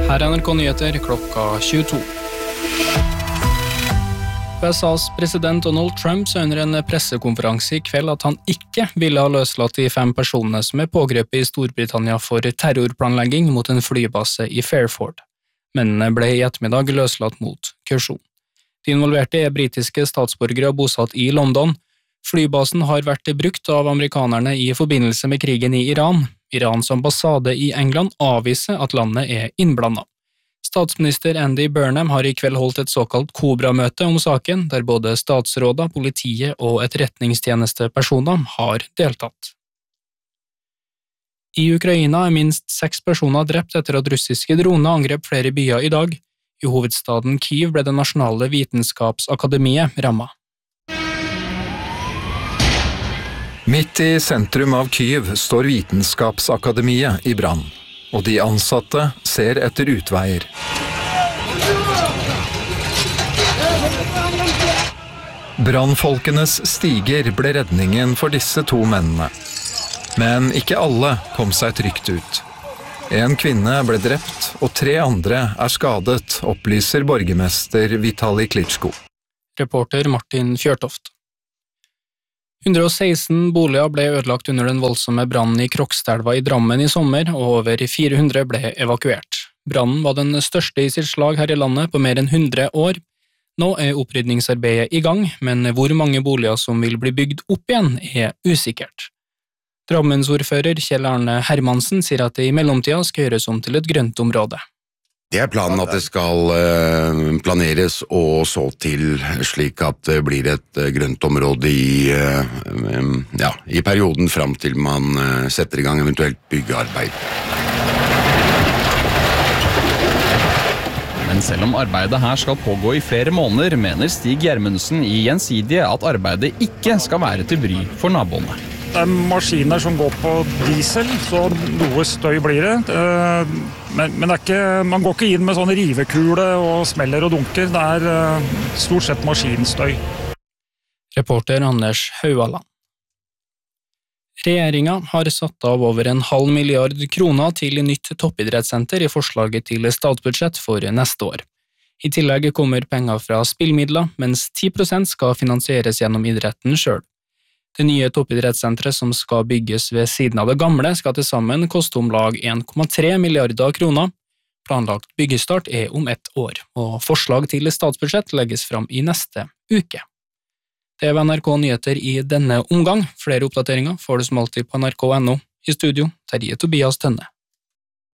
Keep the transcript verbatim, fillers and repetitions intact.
Her er N R K Nyheter klokka tjueto. U S A's president Donald Trump sa under en pressekonferanse i kveld at han ikke ville ha løslatt de fem personene som er pågrepet i Storbritannia for terrorplanlegging mot en flybase i Fairford. Mennene ble i ettermiddag løslatt mot kausjon. De involverte er britiske statsborgere bosatt i London. Flybasen har vært brukt av amerikanerne i forbindelse med krigen i Iran. Irans ambassade i England avviser at landet er innblandet. Statsminister Andy Burnham har i kveld holdt et såkalt Cobra-møte om saken, der både statsråder, politiet og etterretningstjenestepersoner har deltatt. I Ukraina er minst seks personer drept etter at russiske droner angrep flere byer i dag. I hovedstaden Kyiv ble det nasjonale vitenskapsakademiet rammet. Midt i sentrum av Kyiv står Vitenskapsakademiet i brann, og de ansatte ser etter utveier. Brannfolkenes stiger ble redningen for disse to mennene. Men ikke alle kom seg trygt ut. En kvinne ble drept, og tre andre er skadet, opplyser borgermester Vitali Klitschko. Reporter Martin Fjørtoft. hundre og seksten boliger ble ødelagt under den voldsomme brannen i Krokstadelva i Drammen i sommer, og over fire hundre ble evakuert. Brannen var den største i sitt slag her i landet på mer enn hundre år. Nå er opprydningsarbeidet i gang, men hvor mange boliger som vil bli bygd opp igjen er usikkert. Drammensordfører Kjell Arne Hermansen sier at det i mellomtida skal gjøres om til et grønt område. Det er planen at det skal planeres og så til slik at det blir et grønt område i, ja, i perioden fram til man setter i gang eventuelt byggearbeid. Men selv om arbeidet her skal pågå i flere måneder, mener Stig Gjermundsen i Gjensidige at arbeidet ikke skal være til bry for naboene. Det er maskiner som går på diesel, så noe støy blir det. Men, men det er ikke, man går ikke inn med sånne rivekule og smeller og dunker. Det er stort sett maskinstøy. Reporter Anders Haualand. Regjeringen har satt av over en halv milliard kroner til nytt toppidrettssenter i forslaget til statsbudsjett for neste år. I tillegg kommer penger fra spillmidler, mens ti prosent skal finansieres gjennom idretten selv. Det nye toppidrettssenteret som skal bygges ved siden av det gamle skal til sammen koste om lag en komma tre milliarder kroner. Planlagt byggestart er om ett år, og forslag til statsbudsjett legges fram i neste uke. Det var N R K Nyheter i denne omgang. Flere oppdateringer får du som alltid på N R K punktum no. I studio, Terje Tobias Tønne.